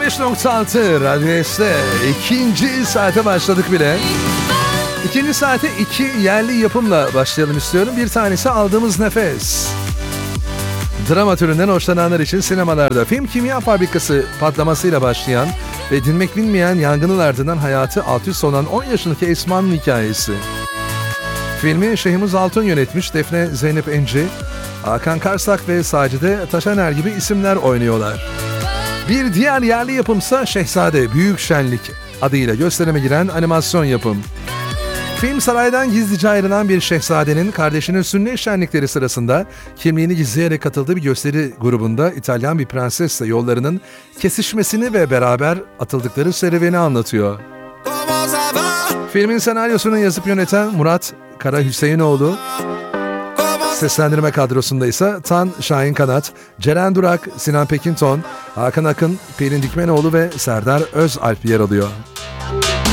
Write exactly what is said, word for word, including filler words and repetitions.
beş nokta altı Radyo S'te ikinci saate başladık bile. İkinci saate iki yerli yapımla başlayalım istiyorum. Bir tanesi Aldığımız Nefes. Drama türünden hoşlananlar için sinemalarda Film Kimya Fabrikası patlamasıyla başlayan ve dinmek bilmeyen yangının ardından hayatı alt üst olan on yaşındaki Esma'nın hikayesi. Filmi Şehmuz Altun yönetmiş. Defne Zeynep Enci, Hakan Karsak ve Sacide Taşaner gibi isimler oynuyorlar. Bir diğer yerli yapımsa Şehzade Büyük Şenlik adıyla gösterime giren animasyon yapım. Film saraydan gizlice ayrılan bir şehzadenin kardeşinin sünnet şenlikleri sırasında kimliğini gizleyerek katıldığı bir gösteri grubunda İtalyan bir prensesle yollarının kesişmesini ve beraber atıldıkları serüveni anlatıyor. Filmin senaryosunu yazıp yöneten Murat Kara Hüseyinoğlu, seslendirme kadrosunda ise Tan Şahin Kanat, Ceren Durak, Sinan Pekinton, Hakan Akın, Pelin Dikmenoğlu ve Serdar Özalp yer alıyor.